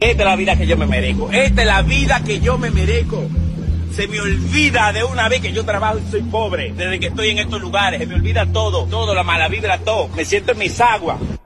Esta es la vida que yo me merezco. Esta es la vida que yo me merezco. Se me olvida de una vez que yo trabajo y soy pobre. Desde que estoy en estos lugares, se me olvida todo, la mala vibra, todo. Me siento en mis aguas.